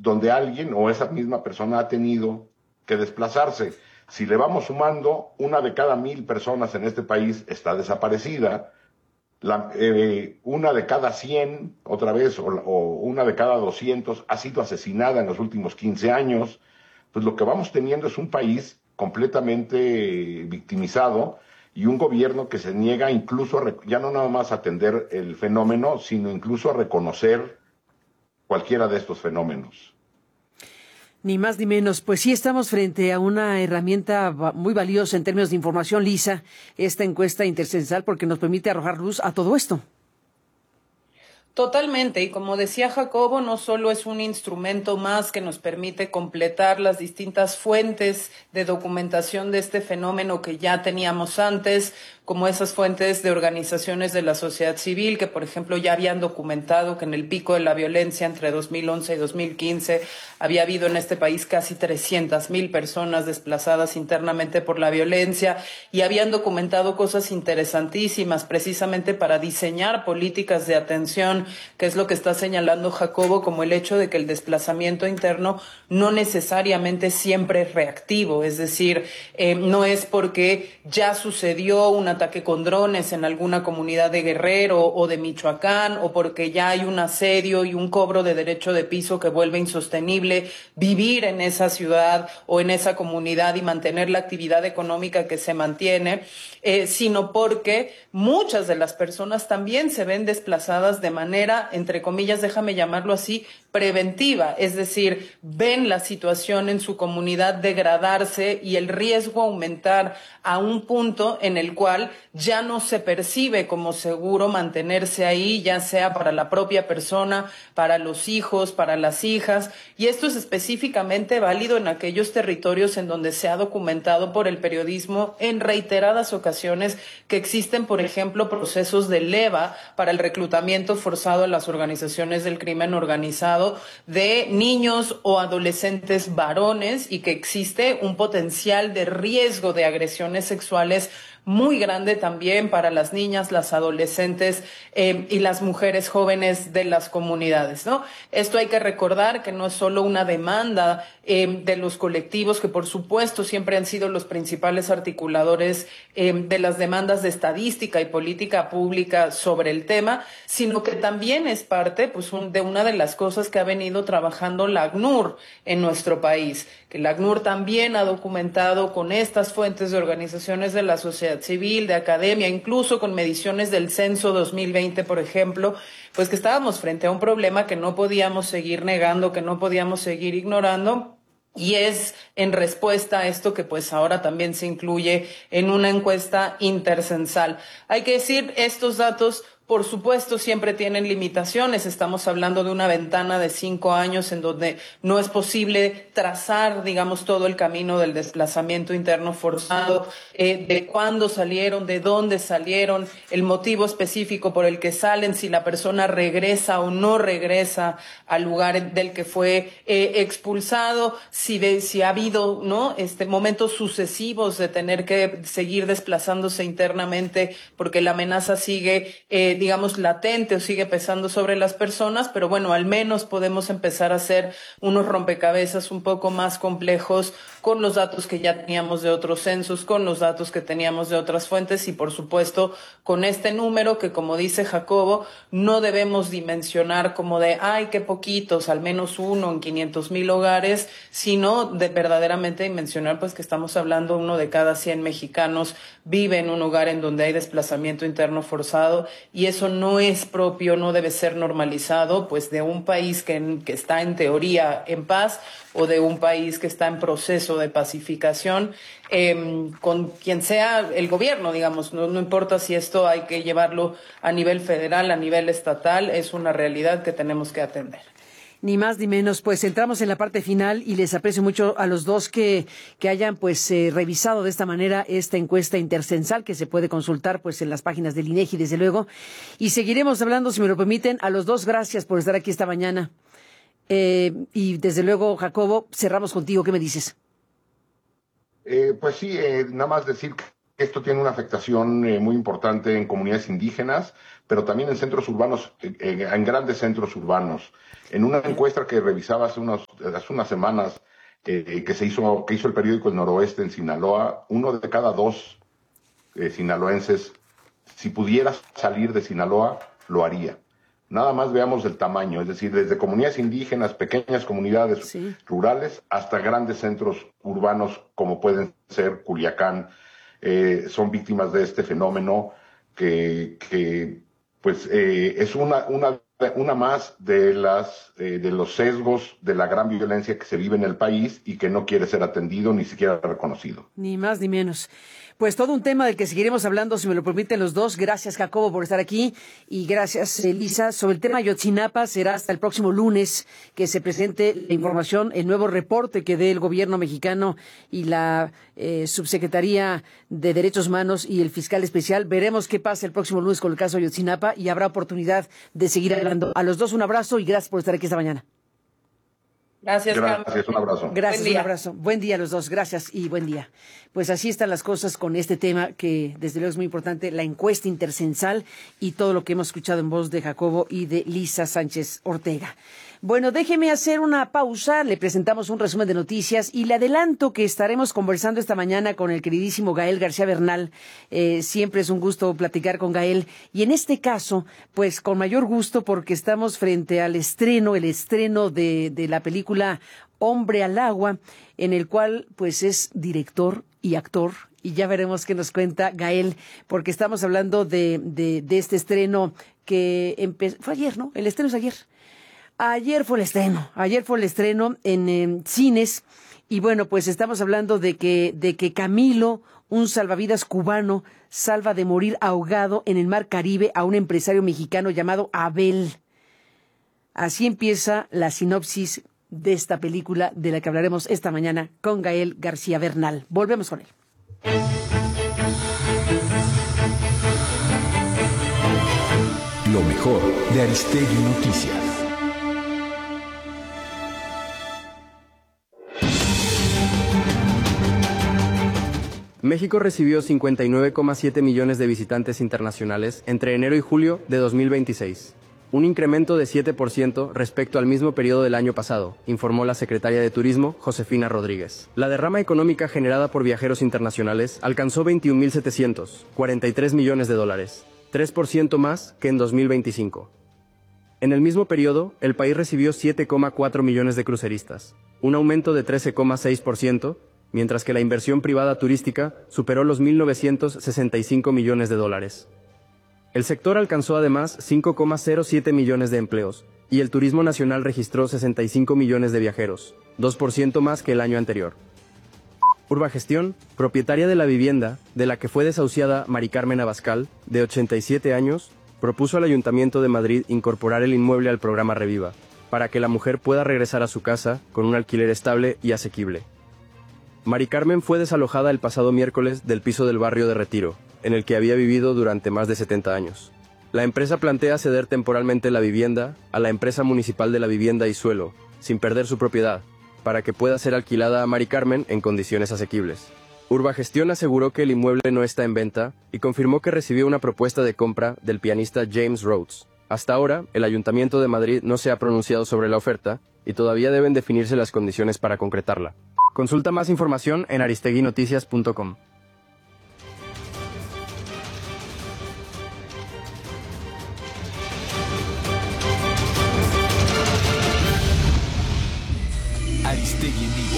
donde alguien o esa misma persona ha tenido que desplazarse. Si le vamos sumando, 1 de cada 1,000 personas en este país está desaparecida, 1 de cada 100, otra vez, o 1 de cada 200 ha sido asesinada en los últimos 15 años, pues lo que vamos teniendo es un país completamente victimizado y un gobierno que se niega incluso ya no nada más a atender el fenómeno, sino incluso a reconocer cualquiera de estos fenómenos. Ni más ni menos. Pues sí, estamos frente a una herramienta muy valiosa en términos de información, Lisa, esta encuesta intercensal, porque nos permite arrojar luz a todo esto. Totalmente, y como decía Jacobo, no solo es un instrumento más que nos permite completar las distintas fuentes de documentación de este fenómeno que ya teníamos antes, como esas fuentes de organizaciones de la sociedad civil que, por ejemplo, ya habían documentado que en el pico de la violencia entre 2011 y 2015 había habido en este país casi 300,000 personas desplazadas internamente por la violencia y habían documentado cosas interesantísimas precisamente para diseñar políticas de atención, que es lo que está señalando Jacobo, como el hecho de que el desplazamiento interno no necesariamente siempre es reactivo, es decir, no es porque ya sucedió un ataque con drones en alguna comunidad de Guerrero o de Michoacán, o porque ya hay un asedio y un cobro de derecho de piso que vuelve insostenible vivir en esa ciudad o en esa comunidad y mantener la actividad económica que se mantiene, sino porque muchas de las personas también se ven desplazadas de manera, entre comillas, déjame llamarlo así, preventiva, es decir, ven la situación en su comunidad degradarse y el riesgo aumentar a un punto en el cual ya no se percibe como seguro mantenerse ahí, ya sea para la propia persona, para los hijos, para las hijas, y esto es específicamente válido en aquellos territorios en donde se ha documentado por el periodismo en reiteradas ocasiones que existen, por ejemplo, procesos de leva para el reclutamiento forzado a las organizaciones del crimen organizado de niños o adolescentes varones y que existe un potencial de riesgo de agresiones sexuales muy grande también para las niñas, las adolescentes y las mujeres jóvenes de las comunidades, ¿no? Esto hay que recordar que no es solo una demanda de los colectivos, que por supuesto siempre han sido los principales articuladores de las demandas de estadística y política pública sobre el tema, sino que también es parte pues, de una de las cosas que ha venido trabajando la ACNUR en nuestro país, que la ACNUR también ha documentado con estas fuentes de organizaciones de la sociedad civil, de academia, incluso con mediciones del censo 2020, por ejemplo, pues que estábamos frente a un problema que no podíamos seguir negando, que no podíamos seguir ignorando. Y es en respuesta a esto que pues ahora también se incluye en una encuesta intercensal. Hay que decir, estos datos por supuesto siempre tienen limitaciones. Estamos hablando de una ventana de 5 años en donde no es posible trazar, digamos, todo el camino del desplazamiento interno forzado, de cuándo salieron, de dónde salieron, el motivo específico por el que salen, si la persona regresa o no regresa al lugar del que fue expulsado, si ha habido, ¿no? Momentos sucesivos de tener que seguir desplazándose internamente porque la amenaza sigue digamos, latente o sigue pesando sobre las personas, pero bueno, al menos podemos empezar a hacer unos rompecabezas un poco más complejos con los datos que ya teníamos de otros censos, con los datos que teníamos de otras fuentes y, por supuesto, con este número que, como dice Jacobo, no debemos dimensionar como de, ay, qué poquitos, al menos uno en 500,000 hogares, sino de verdaderamente dimensionar pues que estamos hablando 1 de cada 100 mexicanos vive en un hogar en donde hay desplazamiento interno forzado y eso no es propio, no debe ser normalizado pues de un país que está en teoría en paz o de un país que está en proceso de pacificación, con quien sea el gobierno, digamos, no importa si esto hay que llevarlo a nivel federal, a nivel estatal, es una realidad que tenemos que atender. Ni más ni menos, pues entramos en la parte final y les aprecio mucho a los dos que hayan pues revisado de esta manera esta encuesta intercensal que se puede consultar pues en las páginas del INEGI desde luego y seguiremos hablando si me lo permiten. A los dos gracias por estar aquí esta mañana y desde luego Jacobo, cerramos contigo, ¿qué me dices? Pues sí, nada más decir que esto tiene una afectación muy importante en comunidades indígenas, pero también en centros urbanos, en grandes centros urbanos. En una encuesta que revisaba hace unas semanas que hizo el periódico El Noroeste en Sinaloa, 1 de cada 2 sinaloenses, si pudiera salir de Sinaloa, lo haría. Nada más veamos el tamaño, es decir, desde comunidades indígenas, pequeñas comunidades rurales, hasta grandes centros urbanos como pueden ser Culiacán, son víctimas de este fenómeno que es una más de los sesgos de la gran violencia que se vive en el país y que no quiere ser atendido ni siquiera reconocido. Ni más ni menos. Pues todo un tema del que seguiremos hablando, si me lo permiten los dos. Gracias, Jacobo, por estar aquí. Y gracias, Elisa. Sobre el tema Ayotzinapa, será hasta el próximo lunes que se presente la información, el nuevo reporte que dé el gobierno mexicano y la Subsecretaría de Derechos Humanos y el fiscal especial. Veremos qué pasa el próximo lunes con el caso Ayotzinapa y habrá oportunidad de seguir hablando. A los dos un abrazo y gracias por estar aquí esta mañana. Gracias, un abrazo. Gracias, un abrazo. Buen día a los dos, gracias y buen día. Pues así están las cosas con este tema que desde luego es muy importante, la encuesta intercensal y todo lo que hemos escuchado en voz de Jacobo y de Lisa Sánchez Ortega. Bueno, déjeme hacer una pausa, le presentamos un resumen de noticias y le adelanto que estaremos conversando esta mañana con el queridísimo Gael García Bernal. Siempre es un gusto platicar con Gael y en este caso, pues con mayor gusto porque estamos frente al estreno de la película Hombre al Agua, en el cual pues es director y actor. Y ya veremos qué nos cuenta Gael, porque estamos hablando de este estreno que fue ayer, ¿no? El estreno es ayer. Ayer fue el estreno en cines y bueno, pues estamos hablando de que Camilo, un salvavidas cubano, salva de morir ahogado en el mar Caribe a un empresario mexicano llamado Abel. Así empieza la sinopsis de esta película de la que hablaremos esta mañana con Gael García Bernal. Volvemos con él. Lo mejor de Aristegui Noticias. México recibió 59,7 millones de visitantes internacionales entre enero y julio de 2026, un incremento de 7% respecto al mismo periodo del año pasado, informó la secretaria de Turismo, Josefina Rodríguez. La derrama económica generada por viajeros internacionales alcanzó 21.743 millones de dólares, 3% más que en 2025. En el mismo periodo, el país recibió 7,4 millones de cruceristas, un aumento de 13,6%, mientras que la inversión privada turística superó los 1.965 millones de dólares. El sector alcanzó además 5,07 millones de empleos, y el turismo nacional registró 65 millones de viajeros, 2% más que el año anterior. Urbagestión, propietaria de la vivienda, de la que fue desahuciada Mari Carmen Abascal, de 87 años, propuso al Ayuntamiento de Madrid incorporar el inmueble al programa Reviva, para que la mujer pueda regresar a su casa con un alquiler estable y asequible. Mari Carmen fue desalojada el pasado miércoles del piso del barrio de Retiro, en el que había vivido durante más de 70 años. La empresa plantea ceder temporalmente la vivienda a la empresa municipal de la vivienda y suelo, sin perder su propiedad, para que pueda ser alquilada a Mari Carmen en condiciones asequibles. Urbagestión aseguró que el inmueble no está en venta y confirmó que recibió una propuesta de compra del pianista James Rhodes. Hasta ahora, el Ayuntamiento de Madrid no se ha pronunciado sobre la oferta y todavía deben definirse las condiciones para concretarla. Consulta más información en aristeguinoticias.com. Aristegui